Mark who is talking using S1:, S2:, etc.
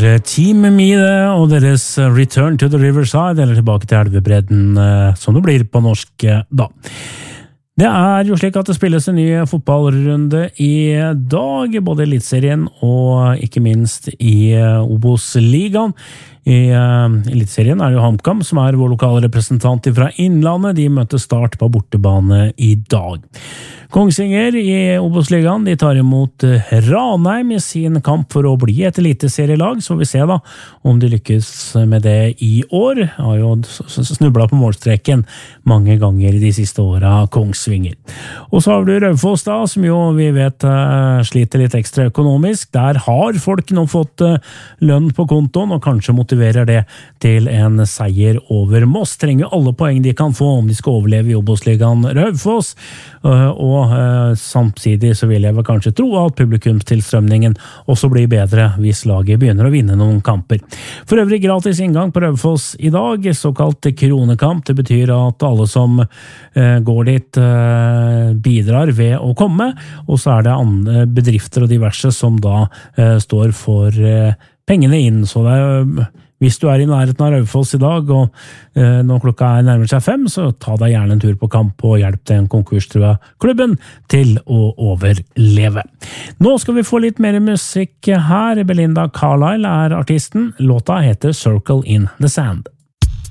S1: var Team Mide og deres Return to the Riverside, eller tilbake til elvebredden, som det blir på norsk da. Det jo slik at det spilles en ny fotballrunde i dag, både i Elitserien og ikke minst i Obos-ligaen. I Elitserien det jo HamKam, som vår lokale representant fra Innlandet. De møtte Start på bortebane i dag. Kongsvinger i Obos-ligaen, de tar imot Ranheim i sin kamp for å bli et eliteserielag, så vi ser da om de lykkes med det i år. Har jo snublet på målstreken mange ganger de siste årene, Kongsvinger. Og så har du Raufoss da, som jo vi vet sliter litt ekstra økonomisk. Der har folk nå fått lønn på kontoen, og kanskje motiverer det til en seier over Moss. Trenger alle poeng de kan få om de skal overleve i Obos-ligaen Raufoss, og samtidig så vil jeg vel kanskje tro at publikumstilstrømningen også blir bedre hvis laget begynner å vinne noen kamper. For øvrig gratis inngang på Raufoss i dag, såkalt kronekamp. Det betyr at alle som går dit bidrar ved å komme, og så det andre bedrifter og diverse som da står for pengene inn, så det hvis du i nærheten av Raufoss i dag, og når klokka nærmer seg 5, så ta deg gjerne en tur på kamp og hjelp den konkurstrua klubben til å overleve. Nå skal vi få litt mer musikk her. Belinda Carlisle artisten. Låta heter Circle in the Sand.